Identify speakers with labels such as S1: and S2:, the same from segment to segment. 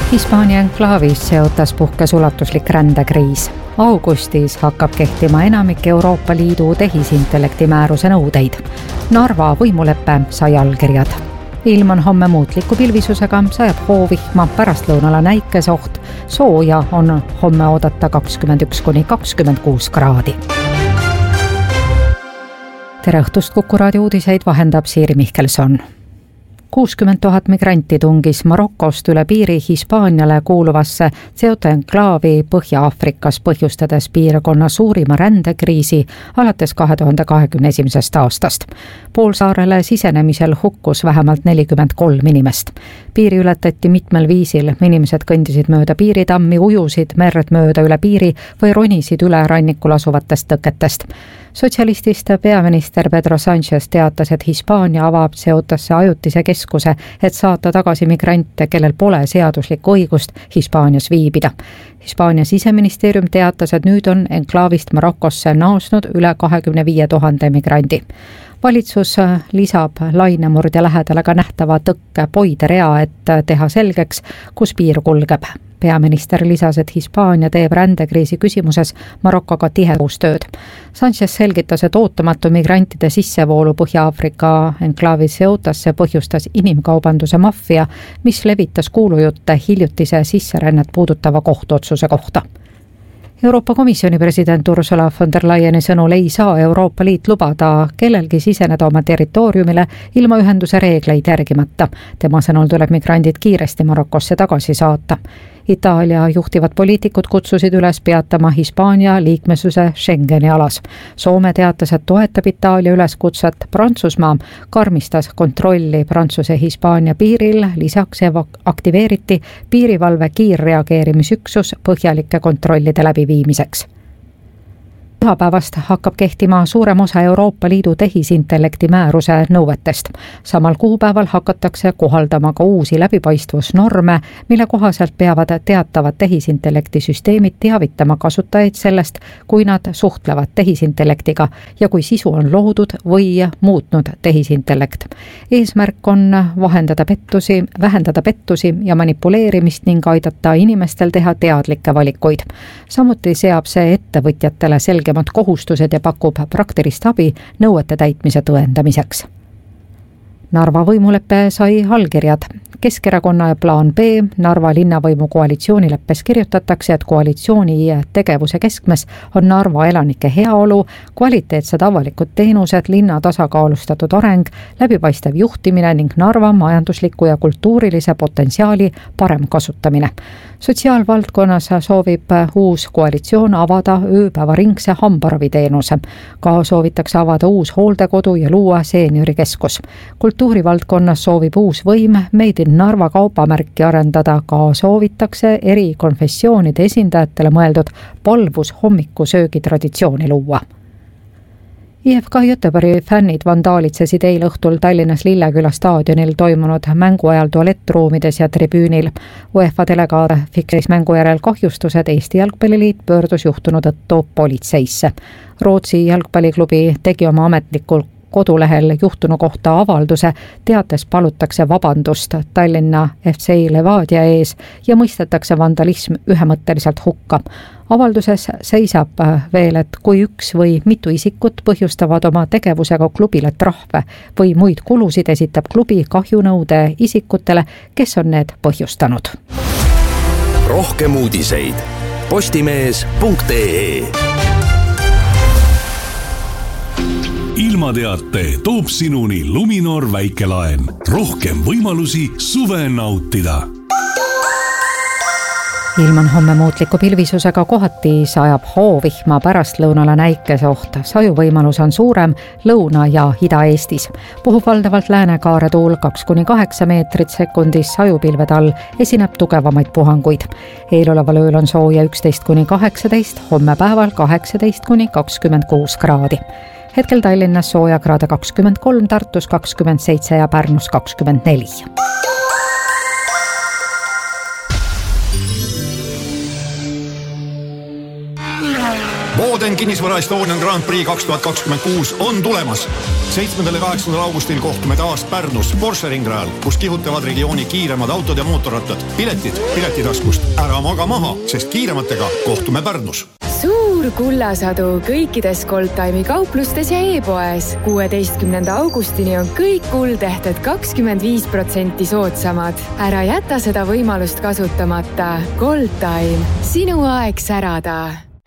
S1: Hispaania enklaavis Ceutas puhkes ulatuslik rändekriis. Augustis hakkab kehtima enamik Euroopa Liidu tehisintellekti määruse nõudeid. Narva võimuleppe sai allkirjad. Ilm on homme muutliku pilvisusega, sajab hoovihma, pärastlõunala näikesoht, sooja on homme oodata 21–26 kraadi. Tere õhtust, Kuku raadio uudiseid vahendab Siiri Mihkelson. 60 000 migranti tungis Marokost üle piiri Hispaaniale kuuluvasse Ceuta enklaavi Põhja-Aafrikas, põhjustades piirkonna suurima rändekriisi alates 2021. aastast. Poolsaarele sisenemisel hukkus vähemalt 43 inimest. Piiri ületati mitmel viisil, inimesed kõndisid mööda piiritammi, ujusid merd mööda üle piiri või ronisid üle rannikul asuvatest tõketest. Sotsialistist peaminister Pedro Sánchez teatas, et Hispaania avab Ceutasse ajutise keskuse, et saata tagasi migrante, kellel pole seaduslikku õigust Hispaanias viibida. Hispaania siseministeerium teatas, et nüüd on enklaavist Marokosse naasnud üle 25 000 migrandi. Valitsus lisab lainemurdja lähedale ka nähtava tõkke poiderea, et teha selgeks, kus piir kulgeb. Peaminister lisas, et Hispaania teeb rändekriisi küsimuses Marokoga tihekoostööd. Sánchez selgitas, et ootamatu migrantide sissevoolu Põhja-Aafrika enklaavi Ceutasse põhjustas inimkaubanduse maffia, mis levitas kuulujutte hiljutise sisserännet puudutava kohtuotsuse kohta. Euroopa Komisjoni president Ursula von der Leyeni sõnul ei saa Euroopa Liit lubada kellelgi siseneda oma territooriumile ilma ühenduse reegleid järgimata. Tema sõnul tuleb migrandid kiiresti Marokosse tagasi saata. Itaalia juhtivad poliitikud kutsusid üles peatama Hispaania liikmesuse Schengeni alas. Soome teatas, et toetab Itaalia üleskutset. Prantsusmaa karmistas kontrolli Prantsuse-Hispaania piiril, lisaks aktiveeriti piirivalve kiirreageerimisüksus põhjalike kontrollide läbiviimiseks. Pühapäevast hakkab kehtima suurem osa Euroopa Liidu tehisintellekti määruse nõuetest. Samal kuupäeval hakatakse kohaldama ka uusi läbipaistvusnorme, mille kohaselt peavad teatavad tehisintellekti süsteemid teavitama kasutajaid sellest, kui nad suhtlevad tehisintellektiga ja kui sisu on loodud või muutnud tehisintellekt. Eesmärk on vähendada pettusi ja manipuleerimist ning aidata inimestel teha teadlikke valikuid. Samuti seab see ettevõtjatele selgemad kohustused ja pakub praktilist abi nõuete täitmise tõendamiseks. Narva võimuleppe sai allkirjad. Keskerakonna ja plaan B Narva linnavõimu koalitsioonileppes kirjutatakse, et koalitsiooni tegevuse keskmes on Narva elanike heaolu, kvaliteetsed avalikud teenused, linna tasakaalustatud areng, läbipaistev juhtimine ning Narva majandusliku ja kultuurilise potentsiaali parem kasutamine. Sotsiaalvaldkonnas soovib uus koalitsioon avada ööpäevaringse hambaraviteenuse. Ka soovitakse avada uus hooldekodu ja luua seeniorikeskus. Kultuurivaldkonnas soovib uus võim Made in Narva kaubamärki arendada, ka soovitakse eri konfessioonide esindajatele mõeldud palvus hommikusöögi traditsiooni luua. IFK Göteborgi fännid vandaalitsesid eile õhtul Tallinnas Lilleküla staadionil toimunud mängu ajal tualettruumides ja tribüünil. UEFA delegaat fikseeris mängu järel kahjustused. Eesti jalgpalliliit pöördus juhtunu tõttu politseisse. Rootsi jalgpalliklubi tegi oma ametlikul kodulehel juhtunu kohta avalduse, teates palutakse vabandust Tallinna FC Levadia ees ja mõistetakse vandalism ühemõtteliselt hukka. Avalduses seisab veel, et kui üks või mitu isikut põhjustavad oma tegevusega klubile trahve või muid kulusid, esitab klubi kahjunõude isikutele, kes on need põhjustanud.
S2: Rohkem uudiseid postimees.ee. Ilmateate toob sinuni Luminor väikelaen. Rohkem võimalusi suve nautida.
S1: Ilm on homme muutliku pilvisusega, kohati sajab hoovihma, pärastlõunala näikesoht. Sajuvõimalus on suurem Lõuna- ja Ida-Eestis. Puhub valdavalt läänekaare tuul 2–8 meetrit sekundis, sajupilvede all esineb tugevamaid puhanguid. Eeloleval ööl on sooja 11–18, homme päeval 18–26 kraadi. Hetkel Tallinnas sooja kraade 23, Tartus 27 ja Pärnus 24.
S3: Kinnisvara Estonian Grand Prix 2026 on tulemas. 7. ja 8. augustil kohtume taas Pärnus Porsche ringrajal, kus kihutavad regiooni kiiremad autod ja mootorrattad. Piletitaskust ära maga maha, sest kiirematega kohtume Pärnus.
S4: Suur kullasadu kõikides Goldtime'i kauplustes ja e-poes. 16. augustini on kõik kuldehted 25% soodsamad. Ära jäta seda võimalust kasutamata. Goldtime. Sinu aeg särada.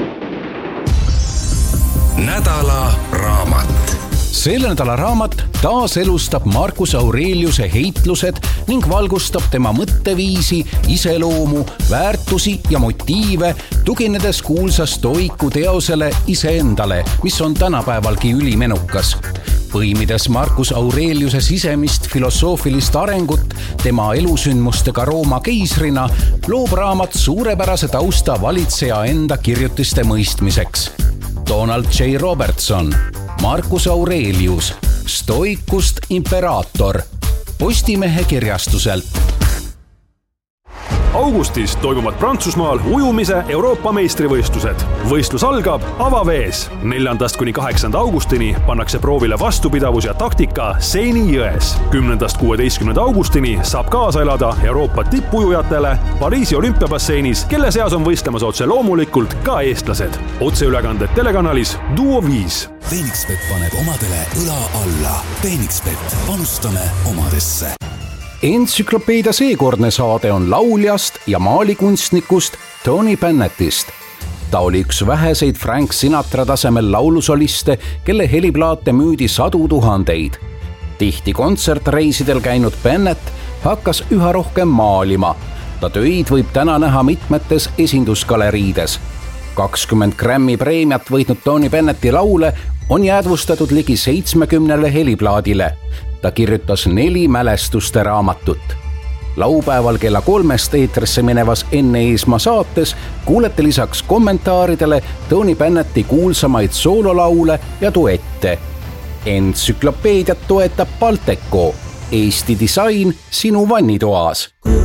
S2: Nädala raamat.
S5: Selle nädala raamat taaselustab Marcus Aureliuse heitlused ning valgustab tema mõtteviisi, iseloomu, väärtusi ja motiive, tuginedes kuulsa stoiku teosele iseendale, mis on tänapäevalgi ülimenukas. Põimides Marcus Aureliuse sisemist filosoofilist arengut tema elusündmustega Rooma keisrina, loob raamat suurepärase tausta valitseja enda kirjutiste mõistmiseks. Donald J. Robertson, Marcus Aurelius, Stoikust imperaator, Postimehe kirjastuselt.
S6: Augustis toimuvad Prantsusmaal ujumise Euroopa meistrivõistlused. Võistlus algab avavees. 4. kuni 8. augustini pannakse proovile vastupidavus ja taktika Seini jões. 10. 16. augustini saab kaasa elada Euroopa tippujujatele Pariisi olümpiabasseinis, kelle seas on võistlemas otse loomulikult ka eestlased. Otseülekanded telekanalis Duo 5.
S2: Phoenixbet paneb omadele õla alla. Phoenixbet, panustame omadesse.
S5: Entsüklopeedia seekordne saade on lauljast ja maalikunstnikust Tony Bennettist. Ta oli üks väheseid Frank Sinatra tasemel laulusoliste, kelle heliplaate müüdi 100 000. Tihti kontsertreisidel käinud Bennett hakkas üha rohkem maalima. Ta töid võib täna näha mitmetes esindusgaleriides. 20 Grammy preemiat võitnud Tony Bennetti laule on jäädvustatud ligi 70 heliplaadile. Ta kirjutas 4 mälestuste raamatut. Laupäeval kella 3 eetrisse minevas Enne Eesmaa saates kuulete lisaks kommentaaridele Tony Bennetti kuulsamaid soololaule ja duette. Entsüklopeediat toetab Balteco, Eesti disain sinu vannitoas.